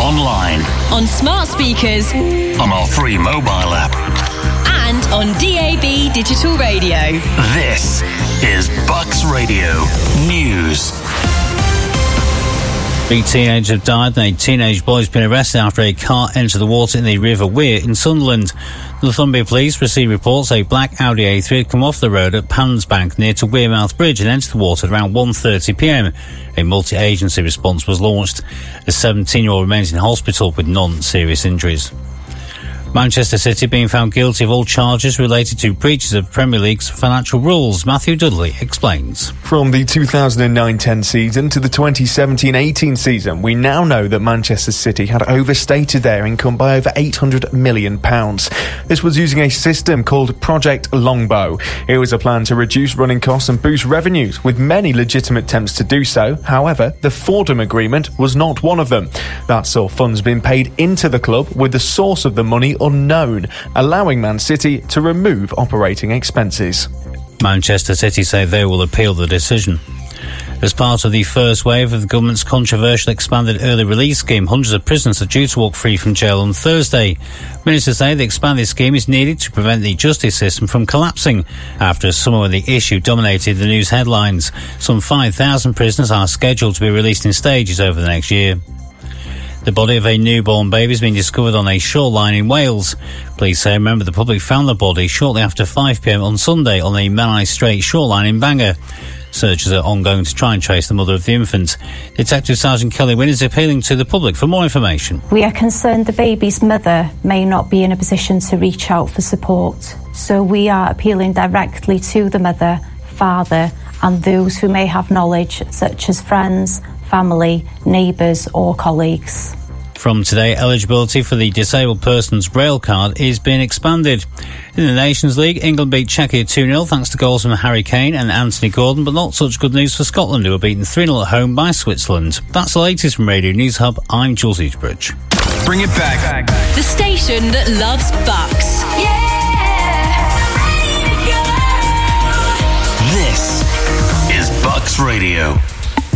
online, on smart speakers, on our free mobile app, and on DAB digital radio. This is Bucks Radio News. 3 teenagers have died and a teenage boy has been arrested after a car entered the water in the River Wear in Sunderland. The Northumbria Police received reports a black Audi A3 had come off the road at Pansbank near to Wearmouth Bridge and entered the water at around 1:30pm. A multi-agency response was launched. The 17-year-old remains in hospital with non-serious injuries. Manchester City being found guilty of all charges related to breaches of Premier League's financial rules. Matthew Dudley explains. From the 2009-10 season to the 2017-18 season, we now know that Manchester City had overstated their income by over £800 million. This was using a system called Project Longbow. It was a plan to reduce running costs and boost revenues, with many legitimate attempts to do so. However, the Fordham Agreement was not one of them. That saw funds being paid into the club with the source of the money unknown, allowing Man City to remove operating expenses. Manchester City say they will appeal the decision. As part of the first wave of the government's controversial expanded early release scheme, hundreds of prisoners are due to walk free from jail on Thursday. Ministers say the expanded scheme is needed to prevent the justice system from collapsing after a summer when the issue dominated the news headlines. Some 5,000 prisoners are scheduled to be released in stages over the next year. The body of a newborn baby has been discovered on a shoreline in Wales. Police say a member of the public found the body shortly after 5pm on Sunday on the Menai Strait shoreline in Bangor. Searches are ongoing to try and trace the mother of the infant. Detective Sergeant Kelly Wynn is appealing to the public for more information. We are concerned the baby's mother may not be in a position to reach out for support. So we are appealing directly to the mother, father and those who may have knowledge, such as friends, family, neighbours or colleagues. From today, eligibility for the disabled person's rail card is being expanded. In the Nations League, England beat Czechia 2-0 thanks to goals from Harry Kane and Anthony Gordon, but not such good news for Scotland, who were beaten 3-0 at home by Switzerland. That's the latest from Radio News Hub. I'm Jules Eastbridge. Bring it back. The station that loves Bucks.